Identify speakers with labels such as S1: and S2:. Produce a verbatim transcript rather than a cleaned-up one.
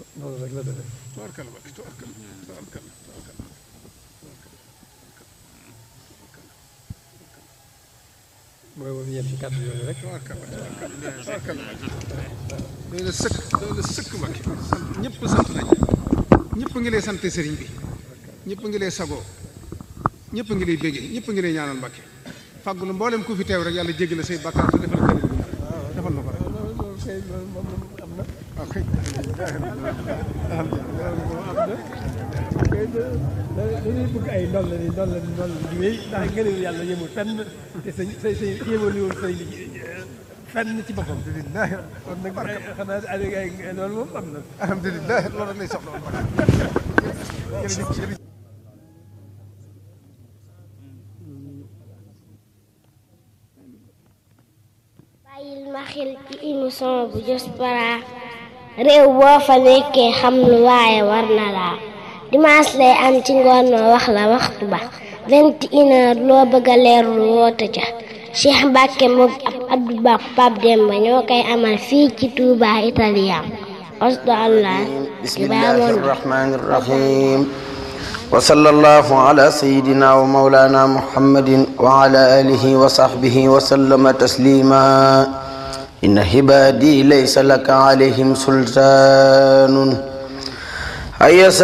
S1: noonu rek la demee.
S2: tubaarkalla Mbàkke tubaarkalla tubaarkalla tubaarkalla
S1: mooy moom ñeent ci kàddu yooyu rek.
S2: tubaarkalla tubaarkalla doy na sëkk doy na sëkk Mbàkke sant ñëpp sant nañ ñëpp ngi lay sant sëriñ bi ñëpp ngi lay sagoo ñëpp ngi lay béggee ñëpp ngi lay ñaanal Mbàkke fàggulu mboolem ku fi teew rek yàlla jéggal say bàkkaar te defal ko defal na ko rek.
S1: loolu kay loolu moom am na.
S2: waaw kay
S1: dañuy bëgg ay ndol la ni ndol la ni ndol la di wéy ndax ngëneelu yàlla yemul fenn te sa sa sa yemaliwul say li fenn ci boppam.
S2: alhamdulilah
S1: kon nag xanaa ay loolu moom am na.
S2: alhamdulilah loolu rek lay soxla woon jërëjëf jërëjëf.
S3: bàyyil ma xel ci émission bu Diaspora réew boo fa nekkee xam lu waaye war na laa dimanche lay am ci ngoon noo wax la waxtu ba vingt et une heures loo bëgg a leerlu woote ca Cheikh Mbacke moom ab Abdou Ba Pape Demba ñoo koy amal fii ci Touba Italien osdo allah
S4: bismillahi rahmani rahim wa sallallahu ala sayyidina wa mawlana muhammadin wa ala alihi wa sahbihi wa sallama taslima inna ibadi laysa laka alayhim sultanun